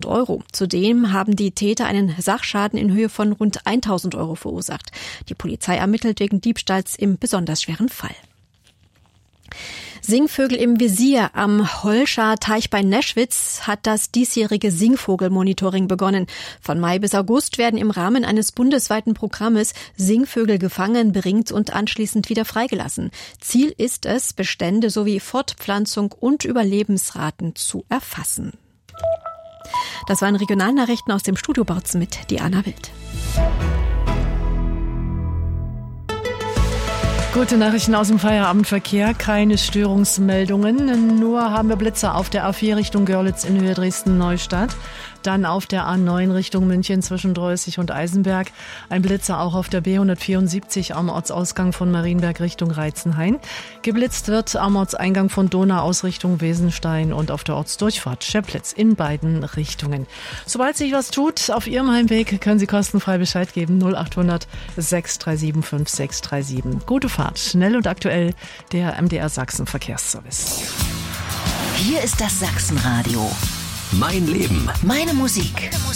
Euro. Zudem haben die Täter einen Sachschaden in Höhe von rund 1.000 Euro verursacht. Die Polizei ermittelt wegen Diebstahls im besonders schweren Fall. Singvögel im Visier. Am Holscher Teich bei Neschwitz hat das diesjährige Singvogelmonitoring begonnen. Von Mai bis August werden im Rahmen eines bundesweiten Programmes Singvögel gefangen, beringt und anschließend wieder freigelassen. Ziel ist es, Bestände sowie Fortpflanzung und Überlebensraten zu erfassen. Das waren Regionalnachrichten aus dem Studio Bautzen mit Diana Wild. Gute Nachrichten aus dem Feierabendverkehr, keine Störungsmeldungen, nur haben wir Blitzer auf der A4 Richtung Görlitz in Höhe Dresden-Neustadt, dann auf der A9 Richtung München zwischen Dreußig und Eisenberg, ein Blitzer auch auf der B174 am Ortsausgang von Marienberg Richtung Reitzenhain. Geblitzt wird am Ortseingang von Donau aus Richtung Wesenstein und auf der Ortsdurchfahrt Scheplitz in beiden Richtungen. Sobald sich was tut auf Ihrem Heimweg, können Sie kostenfrei Bescheid geben, 0800 637 5637. Gute Fahrt, schnell und aktuell, der MDR Sachsen Verkehrsservice. Hier ist das Sachsenradio. Mein Leben. Meine Musik.